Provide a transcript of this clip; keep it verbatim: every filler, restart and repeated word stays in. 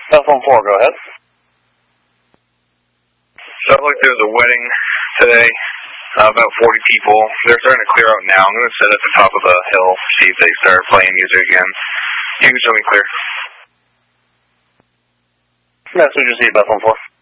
Bethlehem four, go ahead. Sounds like there's a wedding today. Uh, about forty people. They're starting to clear out now. I'm going to sit at the top of the hill, see if they start playing music again. You can show me clear. Message received, Bethlehem four.